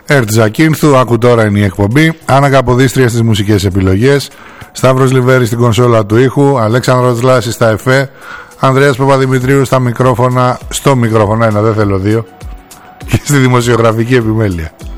Ερτζακίνθου, άκου τώρα είναι η εκπομπή. Άννα Καποδίστρια στις μουσικές επιλογές, Σταύρος Λιβέρης στην κονσόλα του ήχου, Αλέξανδρος Λάσης στα εφέ, Ανδρέας Παπαδημητρίου στα μικρόφωνα, στο μικρόφωνα ένα, δεν θέλω δύο, και στη δημοσιογραφική επιμέλεια.